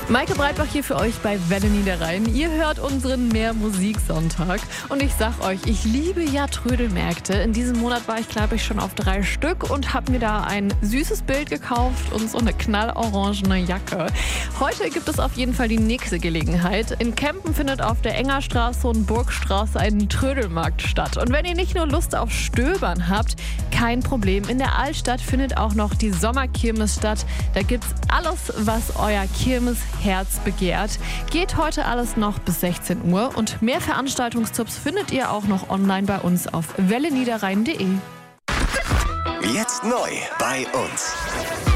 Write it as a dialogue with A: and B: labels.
A: Maike Breitbach hier für euch bei Welle Niederrhein. Ihr hört unseren Mehr-Musik-Sonntag. Und ich sag euch, ich liebe ja Trödelmärkte. In diesem Monat war ich, glaube ich, schon auf 3 Stück und habe mir da ein süßes Bild gekauft und so eine knallorangene Jacke. Heute gibt es auf jeden Fall die nächste Gelegenheit. In Kempen findet auf der Engerstraße und Burgstraße ein Trödelmarkt statt. Und wenn ihr nicht nur Lust auf Stöbern habt, kein Problem. In der Altstadt findet auch noch die Sommerkirmes statt. Da gibt's alles, was euer Kirmesherz begehrt. Geht heute alles noch bis 16 Uhr und mehr Veranstaltungstipps findet ihr auch noch online bei uns auf welleniederrhein.de.
B: Jetzt neu bei uns.